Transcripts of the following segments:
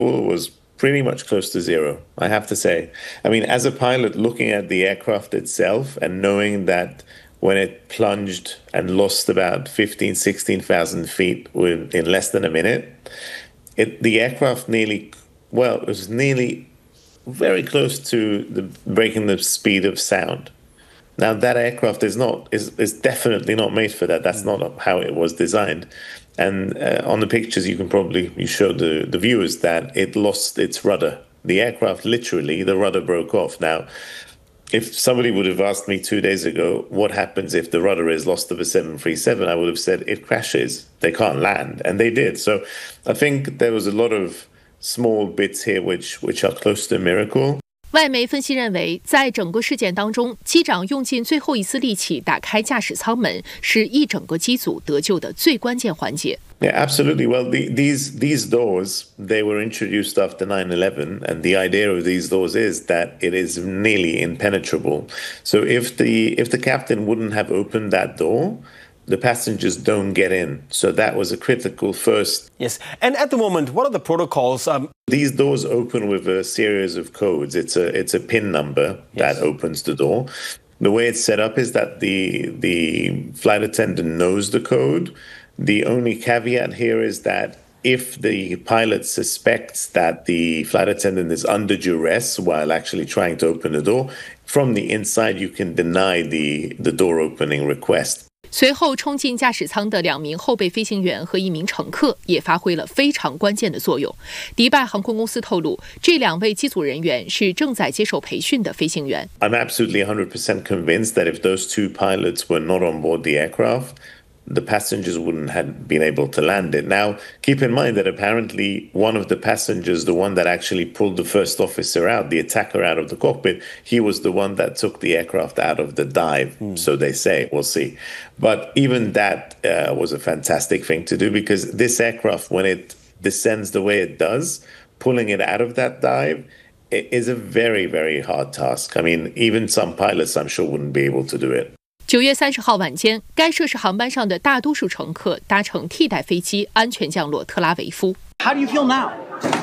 was pretty much close to zero, I have to say. I mean, as a pilot, looking at the aircraft itself and knowing that when it plunged and lost about 16,000 feet in less than a minute, the aircraft it was nearly very close to breaking the speed of sound. Now, that aircraft is definitely not made for that. That's not how it was designed. And on the pictures, you showed the viewers that it lost its rudder. The aircraft, literally, the rudder broke off. Now, if somebody would have asked me 2 days ago, what happens if the rudder is lost of a 737, I would have said it crashes. They can't land. And they did. So I think there was a lot of small bits here which are close to a miracle. 外媒分析认为，在整个事件当中，机长用尽最后一丝力气打开驾驶舱门，是一整个机组得救的最关键环节。 Yeah, absolutely. Well, these doors, they were introduced after 9/11, and the idea of these doors is that it is nearly impenetrable. So if the captain wouldn't have opened that door, the passengers don't get in. So that was a critical first. Yes. And at the moment, what are the protocols? These doors open with a series of codes. It's a PIN number that opens the door. The way it's set up is that the flight attendant knows the code. The only caveat here is that if the pilot suspects that the flight attendant is under duress while actually trying to open the door, from the inside you can deny the door opening request. 随后冲进驾驶舱的2名后备飞行员和1名乘客也发挥了非常关键的作用。迪拜航空公司透露，这2位机组人员是正在接受培训的飞行员。 I'm absolutely 100% convinced that if those 2 pilots were not on board the aircraft, the passengers wouldn't have been able to land it. Now, keep in mind that apparently one of the passengers, the one that actually pulled the first officer out, the attacker out of the cockpit, he was the one that took the aircraft out of the dive. So they say, we'll see. But even that was a fantastic thing to do, because this aircraft, when it descends the way it does, pulling it out of that dive, it is a very, very hard task. I mean, even some pilots, I'm sure, wouldn't be able to do it. 9月30号晚间，该涉事航班上的大多数乘客搭乘替代飞机安全降落特拉维夫。 How do you feel now?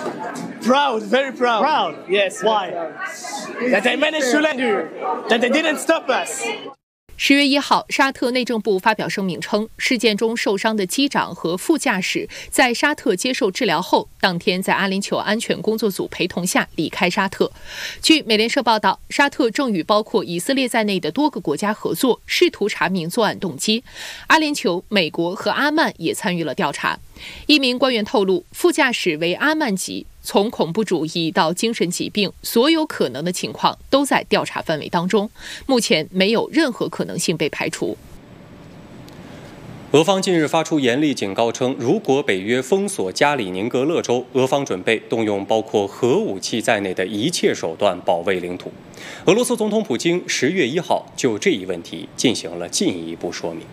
Proud, very proud. Proud, yes. Why? That I managed to land you. That they didn't stop us. 10月1号，沙特内政部发表声明称，事件中受伤的机长和副驾驶在沙特接受治疗后，当天在阿联酋安全工作组陪同下离开沙特。据美联社报道，沙特正与包括以色列在内的多个国家合作，试图查明作案动机。阿联酋、美国和阿曼也参与了调查。一名官员透露，副驾驶为阿曼籍，从恐怖主义到精神疾病，所有可能的情况都在调查范围当中，目前没有任何可能性被排除。 俄方近日发出严厉警告称，如果北约封锁加里宁格勒州，俄方准备动用包括核武器在内的一切手段保卫领土。俄罗斯总统普京10月1号就这一问题进行了进一步说明。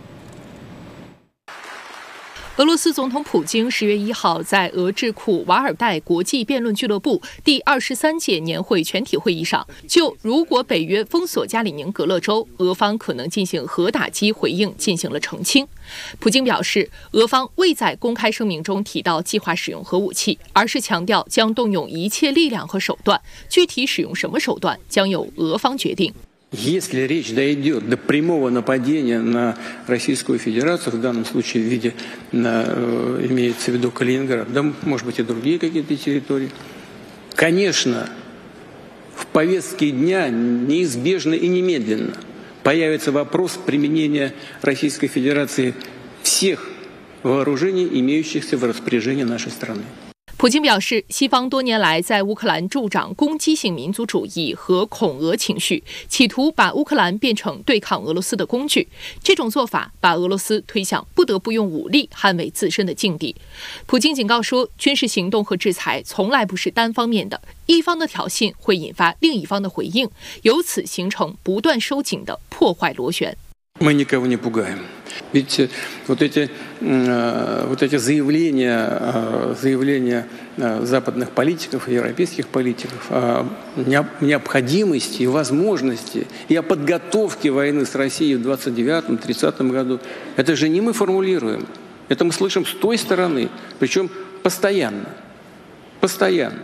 俄罗斯总统普京10月1号在俄智库瓦尔代国际辩论俱乐部第23届年会全体会议上，就如果北约封锁加里宁格勒州，俄方可能进行核打击回应进行了澄清。普京表示，俄方未在公开声明中提到计划使用核武器，而是强调将动用一切力量和手段，具体使用什么手段将由俄方决定。 Если речь дойдет до прямого нападения на Российскую Федерацию, в данном случае в виде, имеется в виду Калининград, да, может быть и другие какие-то территории, конечно, в повестке дня неизбежно и немедленно появится вопрос применения Российской Федерации всех вооружений, имеющихся в распоряжении нашей страны. 普京表示，西方多年来在乌克兰助长攻击性民族主义和恐俄情绪，企图把乌克兰变成对抗俄罗斯的工具。这种做法把俄罗斯推向不得不用武力捍卫自身的境地。普京警告说，军事行动和制裁从来不是单方面的，一方的挑衅会引发另一方的回应，由此形成不断收紧的破坏螺旋。 Мы никого не пугаем. Ведь вот эти заявления западных политиков, европейских политиков о необходимости и возможности и о подготовке войны с Россией в 29-30 году, это же не мы формулируем. Это мы слышим с той стороны, причем постоянно. постоянно.